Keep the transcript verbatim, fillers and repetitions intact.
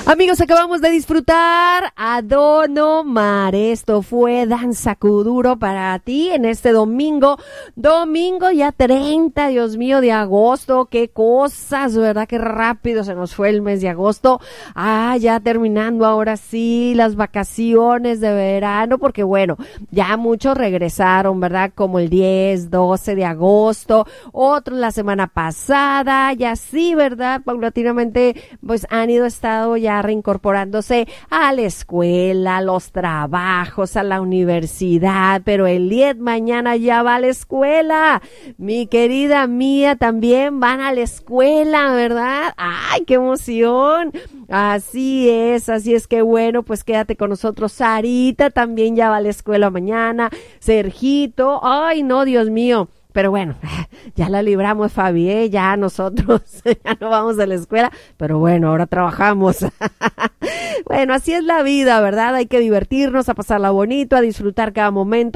Amigos, acabamos de disfrutar a Don Omar. Esto fue Danza Kuduro para ti en este domingo. Domingo ya treinta, Dios mío, de agosto. Qué cosas, ¿verdad? Qué rápido se nos fue el mes de agosto. Ah, ya terminando ahora sí las vacaciones de verano, porque bueno, ya muchos regresaron, ¿verdad? Como el diez, doce de agosto, otros la semana pasada, y así, ¿verdad? Paulatinamente, pues han ido estado ya reincorporándose a la escuela, a los trabajos, a la universidad, pero el diez mañana ya va a la escuela. Mi querida Mía también van a la escuela, ¿verdad? ¡Ay, qué emoción! Así es, así es que bueno, pues quédate con nosotros. Sarita también ya va a la escuela mañana, Sergito, ay no, Dios mío. Pero bueno, ya la libramos, Fabi, ¿eh? Ya nosotros ya no vamos a la escuela, pero bueno, ahora trabajamos. Bueno, así es la vida, ¿verdad? Hay que divertirnos, a pasarla bonito, a disfrutar cada momento.